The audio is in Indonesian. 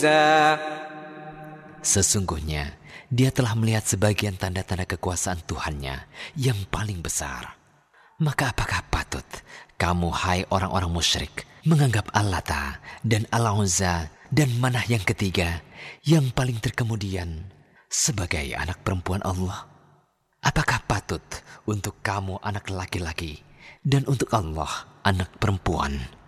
Sesungguhnya dia telah melihat sebagian tanda-tanda kekuasaan Tuhannya yang paling besar. Maka apakah patut kamu, hai orang-orang musyrik, menganggap Al-Lata dan Al-Uzza dan Manah yang ketiga, yang paling terkemudian, sebagai anak perempuan Allah? Apakah patut untuk kamu anak laki-laki dan untuk Allah anak perempuan?